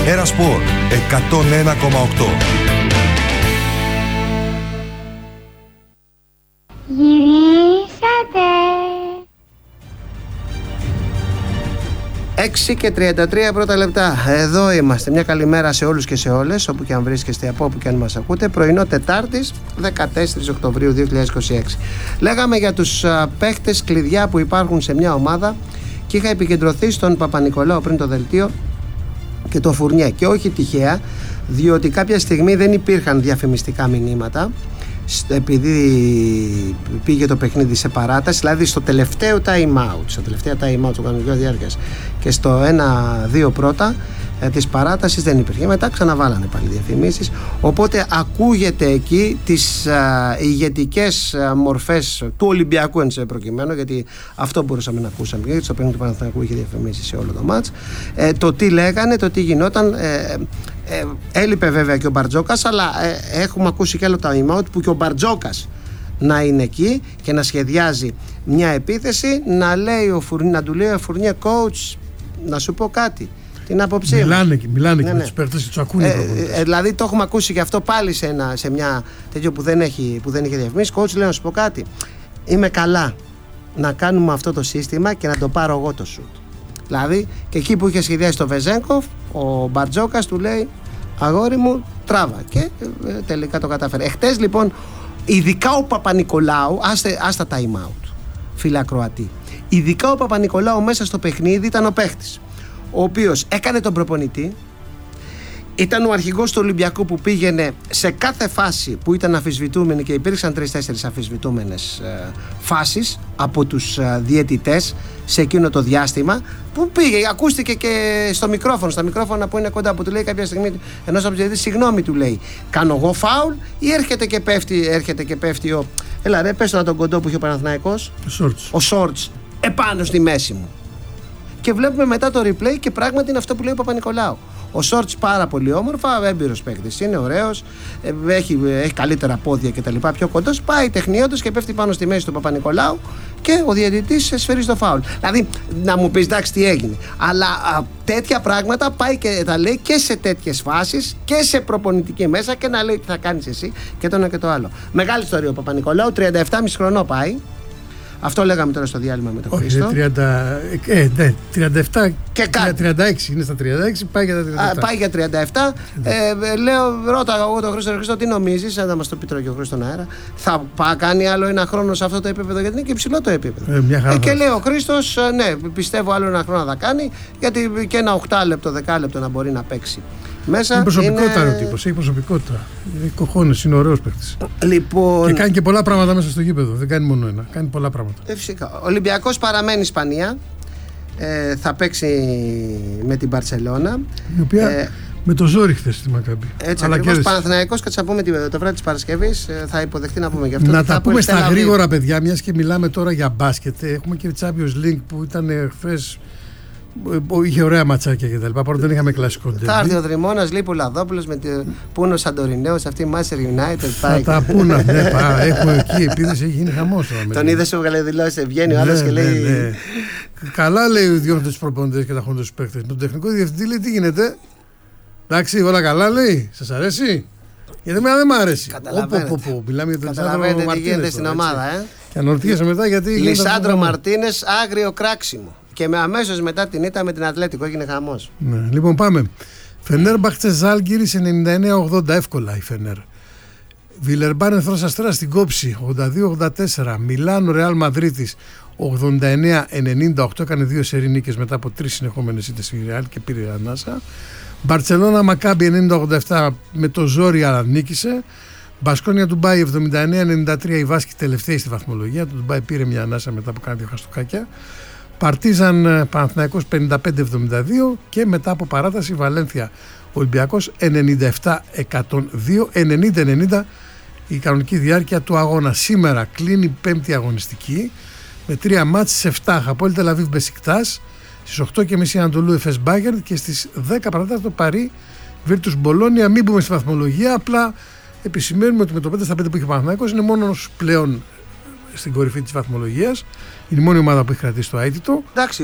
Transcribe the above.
Era Sport 101,8. Γυρίσατε. 6 και 33 πρώτα λεπτά. Εδώ είμαστε. Μια καλημέρα σε όλους και σε όλες, όπου και αν βρίσκεστε, από όπου και αν μας ακούτε. Πρωινό Τετάρτης, 14 Οκτωβρίου 2026. Λέγαμε για τους παίχτες κλειδιά που υπάρχουν σε μια ομάδα και είχα επικεντρωθεί στον Παπα-Νικολάου πριν το δελτίο και το Φουρνιέ. Και όχι τυχαία, διότι κάποια στιγμή δεν υπήρχαν διαφημιστικά μηνύματα, επειδή πήγε το παιχνίδι σε παράταση, δηλαδή στο τελευταίο time out του κανονικού διάρκειας και στο 1-2 πρώτα της παράτασης δεν υπήρχε. Μετά ξαναβάλανε πάλι διαφημίσεις, οπότε ακούγεται εκεί τις ηγετικές μορφές του Ολυμπιακού εν προκειμένου, γιατί αυτό μπορούσαμε να ακούσαμε, γιατί στο παιχνίδι του Παναθηναϊκού είχε διαφημίσεις σε όλο το μάτς, το τι λέγανε, το τι γινόταν. Έλειπε βέβαια και ο Μπαρτζόκας, αλλά έχουμε ακούσει και άλλο time out που και ο Μπαρτζόκας να είναι εκεί και να σχεδιάζει μια επίθεση, να του λέει ο Φουρνιέ, coach, να σου πω κάτι, την άποψή μου. Μιλάνε και με τους παίκτες και τους ακούνε. Δηλαδή το έχουμε ακούσει και αυτό πάλι σε μια τέτοιο που δεν είχε διαφημίσει. Coach, λέει να σου πω κάτι, είμαι καλά να κάνουμε αυτό το σύστημα και να το πάρω εγώ το σουτ. Δηλαδή και εκεί που είχε σχεδιάσει το Βεζένκοφ, ο Μπαρτζόκας του λέει, αγόρι μου, τράβα, και τελικά το καταφέρει. Εχθές λοιπόν, ειδικά ο Παπα-Νικολάου, άστα time out, φίλε ακροατή, ειδικά ο Παπα-Νικολάου μέσα στο παιχνίδι ήταν ο παίχτης ο οποίος έκανε τον προπονητή, ήταν ο αρχηγός του Ολυμπιακού που πήγαινε σε κάθε φάση που ήταν αφισβητούμενη, και υπήρξαν 3-4 αφισβητούμενες φάσεις από τους διαιτητές σε εκείνο το διάστημα, που πήγε, ακούστηκε και στα μικρόφωνα που είναι κοντά, που του λέει κάποια στιγμή ενός από τους διαιτητές, συγγνώμη, του λέει, κάνω εγώ φάουλ ή έρχεται και πέφτει ο, έλα ρε, πες το να τον κοντό που είχε ο Παναθηναϊκός, ο Σόρτς επάνω στη μέση μου. Και βλέπουμε μετά το replay και πράγματι είναι αυτό που λέει ο Παπα-Νικολάου. Ο Σόρτς πάρα πολύ όμορφα, έμπειρος παίκτης, είναι ωραίος, έχει καλύτερα πόδια κτλ. Πιο κοντός, πάει τεχνίωτος και πέφτει πάνω στη μέση του Παπα-Νικολάου και ο διαιτητής σφυρίζει το φάουλ. Δηλαδή, να μου πεις, εντάξει, τι έγινε. Αλλά τέτοια πράγματα πάει και τα λέει και σε τέτοιες φάσεις και σε προπονητική μέσα, και να λέει τι θα κάνεις εσύ και το ένα και το άλλο. Μεγάλη ιστορία ο Παπα-Νικολάου, 37,5 χρονών πάει. Αυτό λέγαμε τώρα στο διάλειμμα με τον Χρήστο. 37 και 36, είναι στα 36, πάει για τα 37. Πάει για 37. Ρώταγα εγώ τον Χρήστο, τι νομίζεις, να μας το πει τώρα και ο Χρήστος στον αέρα, θα κάνει άλλο ένα χρόνο σε αυτό το επίπεδο, γιατί είναι και υψηλό το επίπεδο. Και λέει ο Χρήστος, ναι, πιστεύω άλλο ένα χρόνο θα κάνει, γιατί και ένα 8 λεπτό, 10 λεπτό να μπορεί να παίξει μέσα. Είναι προσωπικότητα ο τύπος, έχει προσωπικότητα. Είναι κοχώνες, είναι ωραίος παίκτης. Λοιπόν, και κάνει και πολλά πράγματα μέσα στο γήπεδο. Δεν κάνει μόνο ένα, κάνει πολλά πράγματα. Φυσικά. Ο Ολυμπιακός παραμένει Ισπανία. Θα παίξει με την Μπαρσελόνα. Η οποία με το ζόρι χθες στη Μακάμπι. Έτσι ακριβώς. Παναθηναϊκός, και θα πούμε το βράδυ της Παρασκευής, θα υποδεχτεί να πούμε γι' αυτό. Να τα πούμε στα γρήγορα, παιδιά, μιας και μιλάμε τώρα για μπάσκετ. Έχουμε και Champions League που ήταν χθες. Είχε ωραία ματσάκια και τα λοιπά. Πρώτα δεν είχαμε κλασικό ντέρμπι. Θα έρθει ο Δρυμώνας, Λίπου Λαδόπουλος με Πούνο Σαντορινέος, αυτή η Manchester United. Θα τα πούνε, ναι, έχουμε εκεί. Επίδεση, έχει γίνει χαμός. Τον είδε σου βγάλε δηλώσεις, βγαίνει ο άλλος και λέει. Καλά, λέει, διώχνονται τους προπονητές και τα χώνονται τους παίκτες. Τον τεχνικό διευθυντή λέει, τι γίνεται. Εντάξει, όλα καλά, λέει. Σας αρέσει? Γιατί εμένα δεν μ' αρέσει. Μιλάμε για τον Καταλαβαίνετε τι γίνεται στην ομάδα, Και αναρωτιέσαι μετά γιατί. Λισάντρο Μαρτίνες, άγριο κράξιμο. Και με αμέσως μετά την ήττα με την Ατλέτικο έγινε χαμός. Ναι, λοιπόν, πάμε. Φενέρμπαχτσε Ζάλγκιρις 99-80, εύκολα η Φενέρ. Βιλερμπάν Ερυθρός Αστέρας στην κόψη 82-84. Μιλάνο Ρεάλ Μαδρίτης 89-98. Έκανε 2 σερί νίκες μετά από 3 συνεχόμενες ήττες στη Ρεάλ και πήρε ανάσα. Μπαρτσελώνα Μακάμπι 90-87 με το ζόρι, αλλά νίκησε. Μπασκόνια Ντουμπάι 79-93, η Βάσκη τελευταία στη βαθμολογία. Το Ντουμπάι πήρε μια ανάσα μετά από κάνα 2 χαστούκάκια. Παρτίζαν Παναθηναϊκός 55-72 και μετά από παράταση Βαλένθια Ολυμπιακός 97-102, 90-90 η κανονική διάρκεια του αγώνα. Σήμερα κλείνει η 5η αγωνιστική με 3 μάτς σε 7. Χαπόλη Τελαβίβ Μπεσικτάς, στις 8.30 Ανατολού Εφές Μπάγερν και στις 10 παρατάτω Παρί Βίρτους Μπολόνια. Μην μπούμε στη βαθμολογία, απλά επισημαίνουμε ότι με το 5-5 που έχει ο Παναθηναϊκός είναι μόνος πλέον στην κορυφή της βαθμολογίας. Είναι η μόνη ομάδα που έχει κρατήσει το αίτητο. Εντάξει,